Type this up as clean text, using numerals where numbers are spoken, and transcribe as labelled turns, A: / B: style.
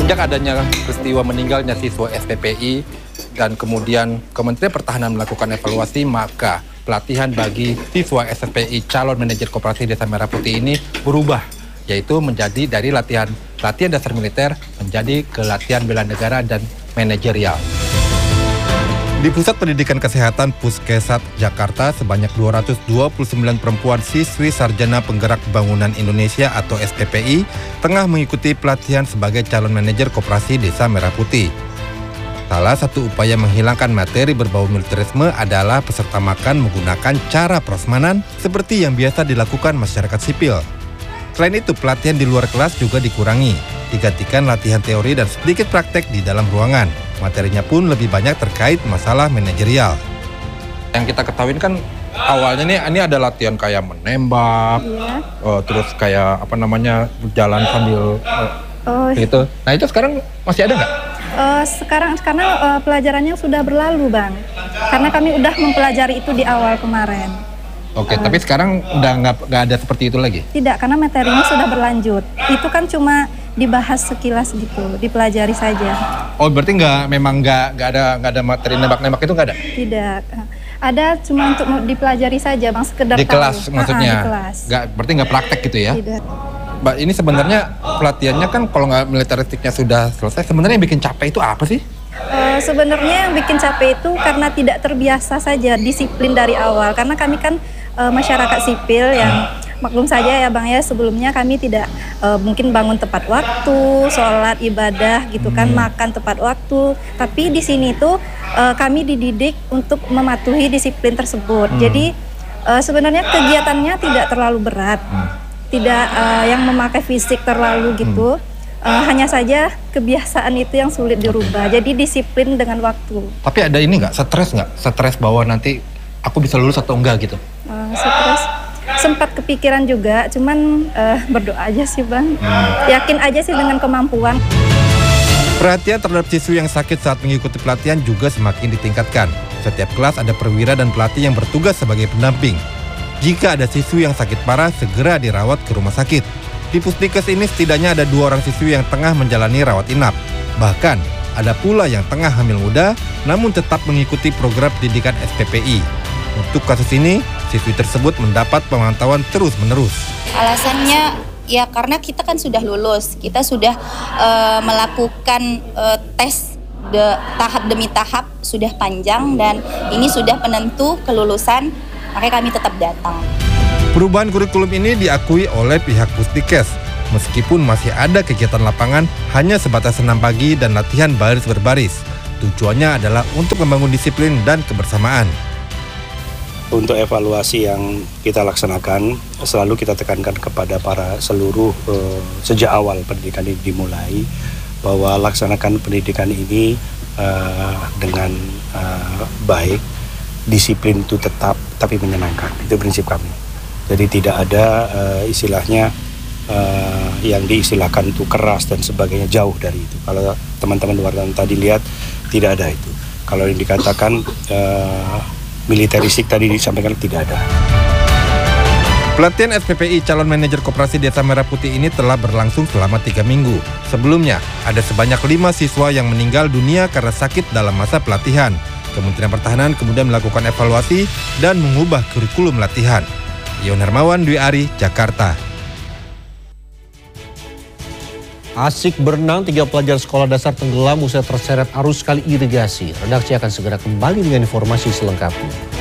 A: Semenjak adanya peristiwa meninggalnya siswa SPPI dan kemudian Kementerian Pertahanan melakukan evaluasi, maka pelatihan bagi siswa SPPI calon manajer koperasi Desa Merah Putih ini berubah, yaitu menjadi dari latihan dasar militer menjadi ke latihan bela negara dan manajerial. Di Pusat Pendidikan Kesehatan Puskesat Jakarta, sebanyak 229 perempuan siswi Sarjana Penggerak Pembangunan Indonesia atau SPPI tengah mengikuti pelatihan sebagai calon manajer koperasi Desa Merah Putih. Salah satu upaya menghilangkan materi berbau militerisme adalah peserta makan menggunakan cara prasmanan seperti yang biasa dilakukan masyarakat sipil. Selain itu, pelatihan di luar kelas juga dikurangi, digantikan latihan teori dan sedikit praktek di dalam ruangan. Materinya pun lebih banyak terkait masalah manajerial. Yang kita ketahui kan awalnya ini ada latihan kayak menembak, terus kayak jalan sambil gitu. Nah itu sekarang masih ada nggak?
B: Sekarang karena pelajarannya sudah berlalu, Bang. Karena kami udah mempelajari itu di awal kemarin.
A: Oke, tapi sekarang udah nggak ada seperti itu lagi?
B: Tidak, karena materinya sudah berlanjut. Itu kan cuma dibahas sekilas gitu, dipelajari saja.
A: Oh, berarti memang nggak ada materi nembak-nembak itu nggak ada?
B: Tidak, ada cuma untuk dipelajari saja, Bang, sekedar
A: di kelas
B: tahu.
A: Maksudnya?
B: Di kelas.
A: Berarti nggak praktek gitu ya?
B: Tidak.
A: Mbak, ini sebenarnya pelatihannya kan kalau nggak militeristiknya sudah selesai, sebenarnya yang bikin capek itu apa sih?
B: Sebenarnya yang bikin capek itu karena tidak terbiasa saja disiplin dari awal. Karena kami kan masyarakat sipil yang maklum saja ya Bang ya, sebelumnya kami tidak mungkin bangun tepat waktu, sholat ibadah gitu kan, makan tepat waktu. Tapi di sini tuh kami dididik untuk mematuhi disiplin tersebut. Jadi sebenarnya kegiatannya tidak terlalu berat, tidak yang memakai fisik terlalu gitu. Hanya saja kebiasaan itu yang sulit dirubah. Jadi disiplin dengan waktu. Tapi
A: ada ini nggak, stres bahwa nanti aku bisa lulus atau enggak gitu?
B: Stres. Sempat kepikiran juga, cuman berdoa aja sih Bang. Yakin aja sih dengan kemampuan.
A: Perhatian terhadap siswi yang sakit saat mengikuti pelatihan juga semakin ditingkatkan. Setiap kelas ada perwira dan pelatih yang bertugas sebagai pendamping. Jika ada siswi yang sakit parah, segera dirawat ke rumah sakit. Di Pusdikes ini setidaknya ada 2 orang siswi yang tengah menjalani rawat inap. Bahkan, ada pula yang tengah hamil muda, namun tetap mengikuti program pendidikan SPPI. Untuk kasus ini, siswi tersebut mendapat pemantauan terus-menerus.
C: Alasannya ya karena kita kan sudah lulus, kita sudah melakukan tes tahap demi tahap sudah panjang dan ini sudah penentu kelulusan, makanya kami tetap datang.
A: Perubahan kurikulum ini diakui oleh pihak Pusdikes, meskipun masih ada kegiatan lapangan hanya sebatas senam pagi dan latihan baris berbaris. Tujuannya adalah untuk membangun disiplin dan kebersamaan.
D: Untuk evaluasi yang kita laksanakan, selalu kita tekankan kepada para seluruh sejak awal pendidikan ini dimulai, bahwa laksanakan pendidikan ini dengan baik, disiplin itu tetap, tapi menyenangkan. Itu prinsip kami. Jadi tidak ada istilahnya yang diistilahkan itu keras dan sebagainya, jauh dari itu. Kalau teman-teman wartawan tadi lihat, tidak ada itu. Kalau yang dikatakan militeristik tadi disampaikan, tidak ada.
A: Pelatihan SPPI calon manajer koperasi Desa Merah Putih ini telah berlangsung selama 3 minggu. Sebelumnya, ada sebanyak 5 siswa yang meninggal dunia karena sakit dalam masa pelatihan. Kementerian Pertahanan kemudian melakukan evaluasi dan mengubah kurikulum latihan. Ion Hermawan, Dwi Ari, Jakarta.
E: Asik berenang, 3 pelajar sekolah dasar tenggelam usai terseret arus kali irigasi. Redaksi akan segera kembali dengan informasi selengkapnya.